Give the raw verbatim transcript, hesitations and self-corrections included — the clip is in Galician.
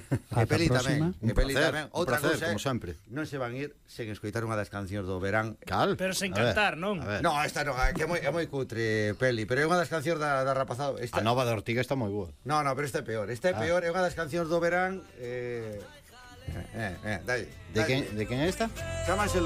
E peli tamén, e peli tamén. Outra cousa, como sempre. Non se van ir sen escoitar unha das cancións do verán. Cal? Pero sen cantar, non? No, esta non, que é moi, é moi cutre peli, pero é unha das cancións da, da rapazada. Esta... A nova de Ortiga está moi boa. No, no, pero esta é peor. Esta é peor, é unha das cancións do verán. Eh, eh, eh, dai, de quen, de quen é esta? Chámanse